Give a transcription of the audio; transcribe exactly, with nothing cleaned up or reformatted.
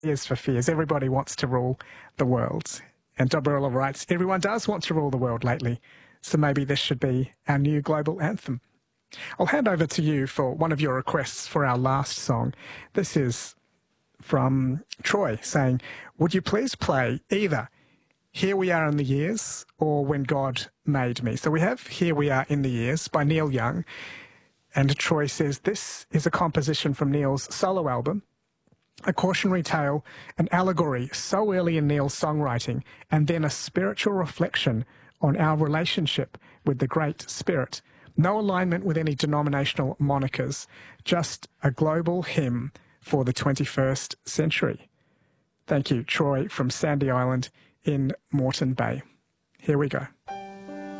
Fears for fears. Everybody wants to rule the world. And Dobrila writes, everyone does want to rule the world lately, so maybe this should be our new global anthem. I'll hand over to you for one of your requests for our last song. This is from Troy saying, would you please play either Here We Are in the Years or When God Made Me? So we have Here We Are in the Years by Neil Young. And Troy says this is a composition from Neil's solo album, a cautionary tale, an allegory so early in Neil's songwriting, and then a spiritual reflection on our relationship with the Great Spirit. No alignment with any denominational monikers, just a global hymn for the twenty-first century. Thank you, Troy from Sandy Island in Moreton Bay. Here we go.